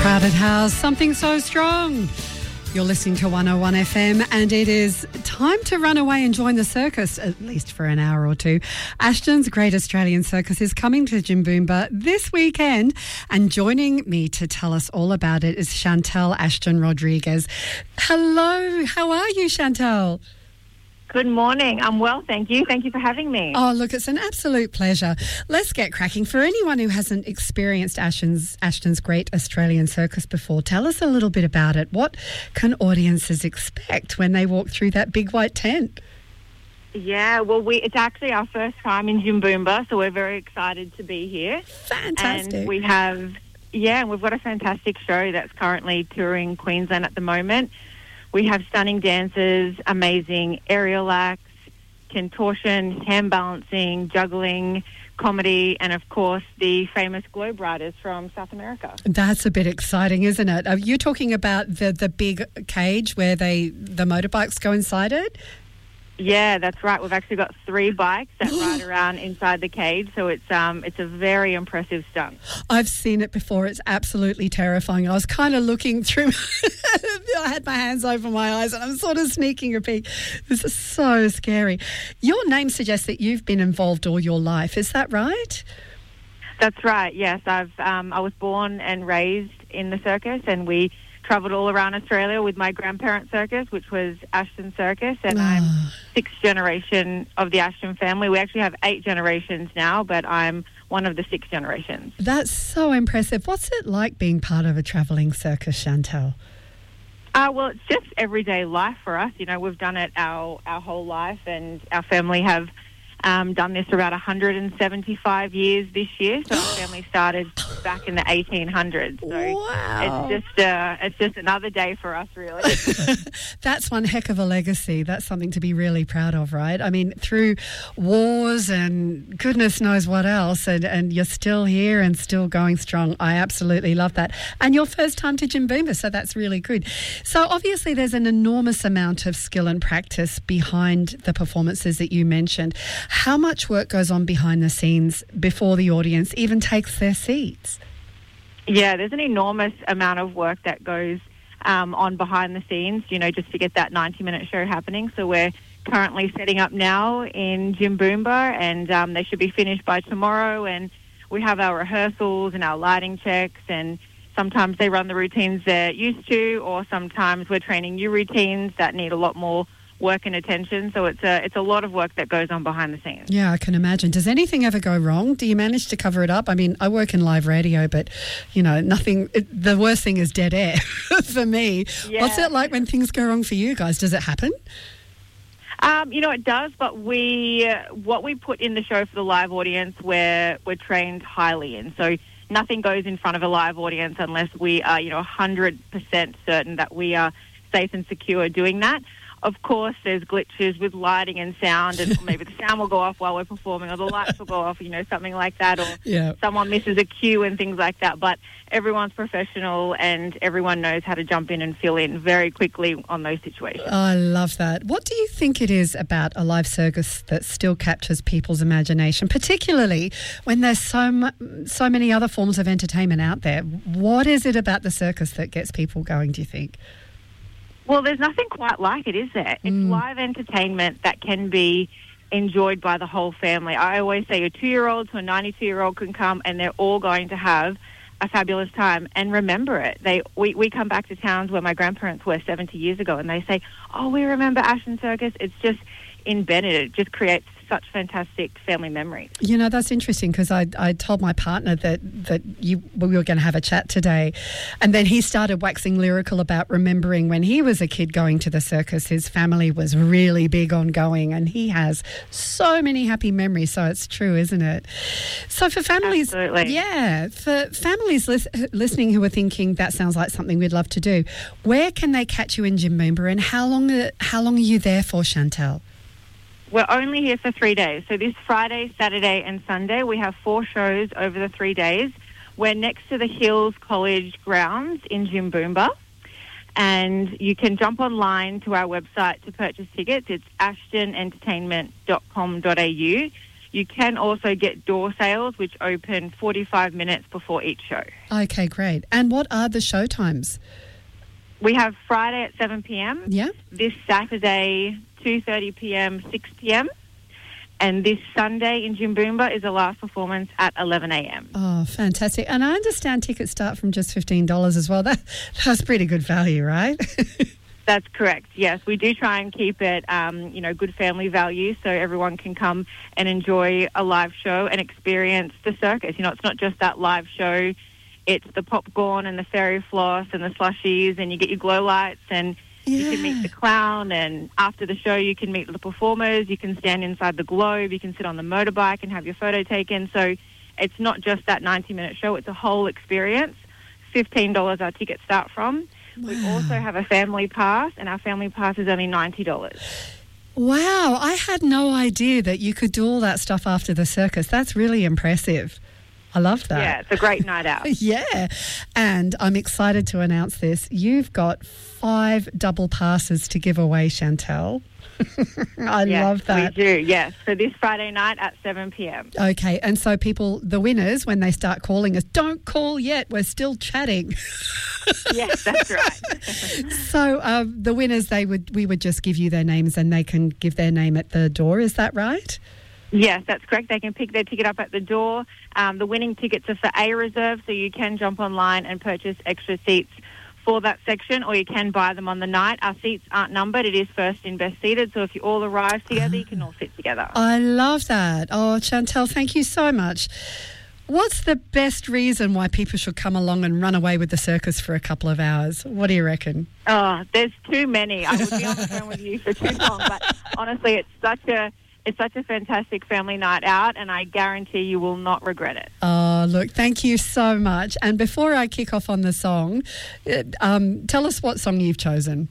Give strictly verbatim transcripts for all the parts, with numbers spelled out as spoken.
Crowded House, something so strong. You're listening to one oh one F M and it is time to run away and join the circus, at least for an hour or two. Ashton's Great Australian Circus is coming to Jimboomba this weekend, and joining me to tell us all about it is Chantel Ashton Rodriguez. Hello, how are you, Chantel? Good morning. I'm well, thank you. Thank you for having me. Oh, look, it's an absolute pleasure. Let's get cracking. For anyone who hasn't experienced Ashton's, Ashton's Great Australian Circus before, tell us a little bit about it. What can audiences expect when they walk through that big white tent? Yeah, well, we it's actually our first time in Jimboomba, so we're very excited to be here. Fantastic. And we have, yeah, we've got a fantastic show that's currently touring Queensland at the moment. We have stunning dancers, amazing aerial acts, contortion, hand balancing, juggling, comedy, and of course the famous Globe Riders from South America. That's a bit exciting, isn't it? Are you talking about the, the big cage where they the motorbikes go inside it? Yeah, that's right. We've actually got three bikes that ride around inside the cage, so it's um it's a very impressive stunt. I've seen it before. It's absolutely terrifying. I was kind of looking through. I had my hands over my eyes and I'm sort of sneaking a peek. This is so scary. Your name suggests that you've been involved all your life. Is that right? That's right, yes. I've um, I was born and raised in the circus, and we travelled all around Australia with my grandparents' circus, which was Ashton Circus, and oh. I'm sixth generation of the Ashton family. We actually have eight generations now, but I'm one of the six generations. That's so impressive. What's it like being part of a travelling circus, Chantel? Uh, well, it's just everyday life for us. You know, we've done it our, our whole life, and our family have um, done this for about one hundred seventy-five years this year. So our family started back in the eighteen hundreds. So wow. it's just uh, it's just another day for us, really. That's one heck of a legacy. That's something to be really proud of, right? I mean, through wars and goodness knows what else, and, and you're still here and still going strong. I absolutely love that. And your first time to Jimboomba, so that's really good. So obviously there's an enormous amount of skill and practice behind the performances that you mentioned. How much work goes on behind the scenes before the audience even takes their seats? Yeah, there's an enormous amount of work that goes um, on behind the scenes, you know, just to get that ninety-minute show happening. So we're currently setting up now in Jimboomba, and um, they should be finished by tomorrow. And we have our rehearsals and our lighting checks, and sometimes they run the routines they're used to, or sometimes we're training new routines that need a lot more work and attention. So it's a it's a lot of work that goes on behind the scenes. Yeah, I can imagine. Does anything ever go wrong? Do you manage to cover it up? I mean, I work in live radio, but you know, nothing. It, the worst thing is dead air for me. Yeah. What's it like when things go wrong for you guys? Does it happen? Um, you know, it does, but we uh, what we put in the show for the live audience, we're we're trained highly in. So nothing goes in front of a live audience unless we are, you know, one hundred percent certain that we are safe and secure doing that. Of course, there's glitches with lighting and sound, and maybe the sound will go off while we're performing, or the lights will go off, you know, something like that, or yeah. someone misses a cue and things like that. But everyone's professional, and everyone knows how to jump in and fill in very quickly on those situations. Oh, I love that. What do you think it is about a live circus that still captures people's imagination, particularly when there's so, mu- so many other forms of entertainment out there? What is it about the circus that gets people going, do you think? Well, there's nothing quite like it, is there? It's mm. live entertainment that can be enjoyed by the whole family. I always say a two-year-old to a ninety-two-year-old can come, and they're all going to have a fabulous time and remember it. They we, we come back to towns where my grandparents were seventy years ago, and they say, oh, we remember Ashton Circus. It's just embedded. It just creates such fantastic family memories. You know, that's interesting, because I I told my partner that, that you we were going to have a chat today, and then he started waxing lyrical about remembering when he was a kid going to the circus. His family was really big on going, and he has so many happy memories. So it's true, isn't it? So for families, Absolutely. yeah, for families lis- listening who are thinking that sounds like something we'd love to do, where can they catch you in Jimboomba, and how long are, how long are you there for, Chantel? We're only here for three days. So this Friday, Saturday and Sunday, we have four shows over the three days. We're next to the Hills College grounds in Jimboomba. And you can jump online to our website to purchase tickets. It's ashton entertainment dot com dot a u. You can also get door sales, which open forty-five minutes before each show. Okay, great. And what are the show times? We have Friday at seven p.m. Yeah. This Saturday, two thirty p.m., six p.m. And this Sunday in Jimboomba is the last performance at eleven a.m. Oh, fantastic. And I understand tickets start from just fifteen dollars as well. That, that's pretty good value, right? That's correct, yes. We do try and keep it, um, you know, good family value so everyone can come and enjoy a live show and experience the circus. You know, it's not just that live show. It's the popcorn and the fairy floss and the slushies, and you get your glow lights, and Yeah. you can meet the clown, and after the show you can meet the performers. You can stand inside the globe. You can sit on the motorbike and have your photo taken. So it's not just that ninety-minute show. It's a whole experience. fifteen dollars our tickets start from. Wow. We also have a family pass, and our family pass is only ninety dollars. Wow, I had no idea that you could do all that stuff after the circus. That's really impressive. I love that. Yeah, it's a great night out. Yeah, and I'm excited to announce this. You've got five double passes to give away, Chantel. I yes, love that. We do, yes. So this Friday night at seven p.m. Okay, and so people, the winners, when they start calling us, don't call yet. We're still chatting. Yes, that's right. So um, the winners, they would we would just give you their names, and they can give their name at the door. Is that right? Yes, that's correct. They can pick their ticket up at the door. Um, the winning tickets are for A reserve, so you can jump online and purchase extra seats for that section, or you can buy them on the night. Our seats aren't numbered. It is first in, best seated, so if you all arrive together, you can all sit together. I love that. Oh, Chantel, thank you so much. What's the best reason why people should come along and run away with the circus for a couple of hours? What do you reckon? Oh, there's too many. I would be on the phone with you for too long, but honestly, it's such a it's such a fantastic family night out, and I guarantee you will not regret it. Oh, look, thank you so much. And before I kick off on the song, um, tell us what song you've chosen.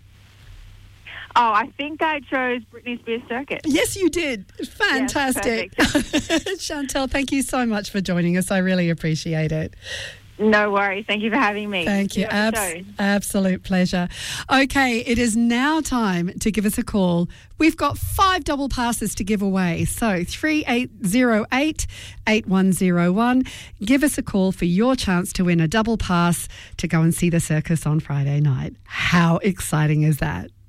Oh, I think I chose Britney Spears Circuit. Yes, you did. Fantastic. Yes, Chantel, thank you so much for joining us. I really appreciate it. No worries. Thank you for having me. Thank you. Abs- absolute pleasure. Okay, it is now time to give us a call. We've got five double passes to give away. So three eight zero eight, eight one zero one. Give us a call for your chance to win a double pass to go and see the circus on Friday night. How exciting is that?